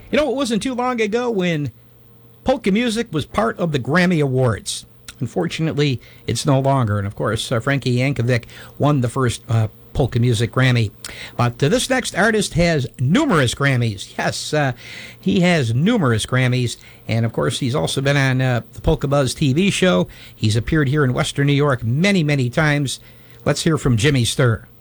You know, it wasn't too long ago when polka music was part of the Grammy Awards. Unfortunately, it's no longer. And of course, Frankie Yankovic won the first polka music Grammy. But this next artist has numerous Grammys. Yes, he has numerous Grammys. And of course, he's also been on the Polka Buzz TV show. He's appeared here in Western New York many, many times. Let's hear from Jimmy Sturr.